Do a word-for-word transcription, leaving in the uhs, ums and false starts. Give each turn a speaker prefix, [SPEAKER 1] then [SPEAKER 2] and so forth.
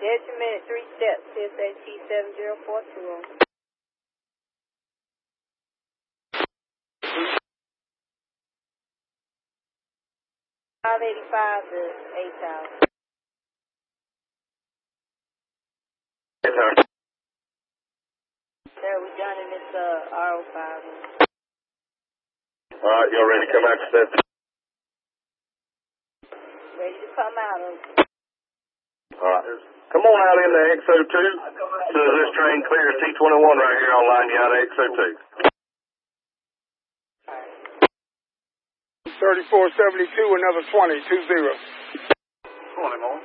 [SPEAKER 1] Detriment three steps, C S A T seven zero four two. five eighty-five to eight thousand. Sir, we done in this uh, R O five.
[SPEAKER 2] All right, y'all ready to come out to set?
[SPEAKER 1] Ready to come out of.
[SPEAKER 2] All right. Come on out into X O two. So this train clears T twenty-one right here, I'll line you out of X O two.
[SPEAKER 3] thirty-four seventy-two, another twenty, two zero.
[SPEAKER 2] twenty more.